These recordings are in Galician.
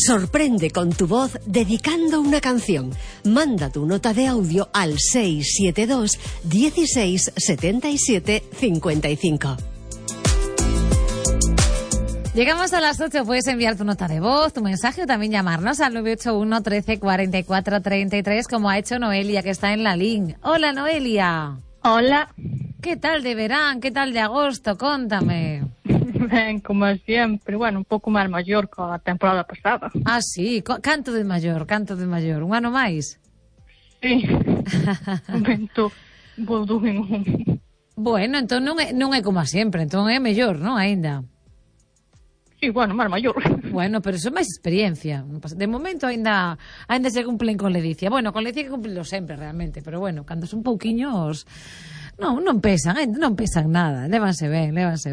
Sorprende con tu voz dedicando una canción. Manda tu nota de audio al 672 16 77 55. Llegamos a las 8, puedes enviar tu nota de voz, tu mensaje o también llamarnos al 981 13 44 33 como ha hecho Noelia, que está en la línea. Hola, Noelia. Hola. ¿Qué tal de verano? ¿Qué tal de agosto? Contame. Ben, como sempre, bueno, un pouco máis maior que a temporada pasada. Ah, sí, canto de maior. Un ano máis? Sí, un vento volumen. Bueno, entón non é como a sempre, entón é mellor, non, aínda? Sí, bueno, máis maior. Bueno, pero son máis experiencia. De momento aínda se cumplen con ledicia. Bueno, con ledicia que cumplilo sempre, realmente, pero bueno, cando son pouquiños... Non pesan nada, lévanse ben.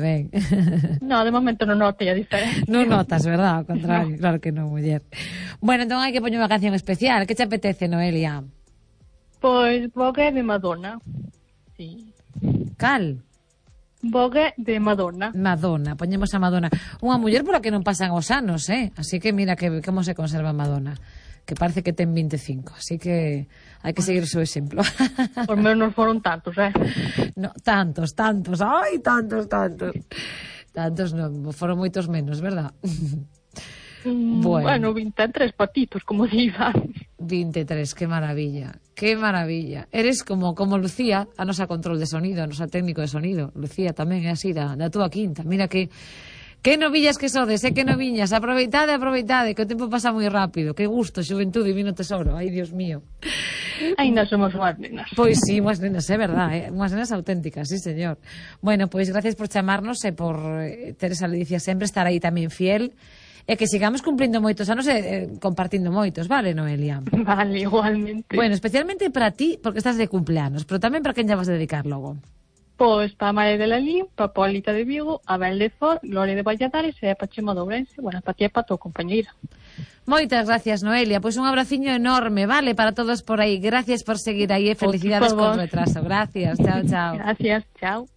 No, de momento non notei a diferencia. Non notas, verdad? Ao contrario, no. Claro que non, muller. Bueno, entón hai que poñer unha canción especial. Que te apetece, Noelia? Pois Vogue de Madonna. Sí. Cal? Vogue de Madonna. Madonna, poñemos a Madonna. Unha muller pola que non pasan os anos, Así que mira que como se conserva Madonna. Que parece que ten 25, así que hai que seguir o seu exemplo. Por menos foron tantos, No, tantos, ai, tantos. Tantos non, foron moitos menos, verdad? Bueno, 23 patitos, como diga. 23, que maravilla. Eres como Lucía, a nosa control de sonido, a nosa técnico de sonido. Lucía tamén é así, da túa quinta. Mira que novillas que sodes, que noviñas. Aproveitade, que o tempo pasa moi rápido. Que gusto, xuventude, divino tesoro. Ai, Dios mío. Ainda somos unhas nenas. Pois sí, unhas nenas, é verdad, unhas nenas auténticas, sí, señor. Bueno, pois gracias por chamarnos e por ter esa ledicia sempre, estar aí tamén fiel, e que sigamos cumplindo moitos anos e compartindo moitos, vale, Noelia? Vale, igualmente. Bueno, especialmente para ti, porque estás de cumpleanos, pero tamén para quen ya vas a dedicar logo. Pois para María de Lalín, para Paulita de Vigo, Abel de Ford, Gloria de Valladares e para Chema de Ourense. Bueno, para ti e para a tua compañeira. Moitas gracias, Noelia. Pois un abraciño enorme, vale, para todos por aí. Gracias por seguir aí e felicidades con retraso. Gracias, chao. Gracias, chao.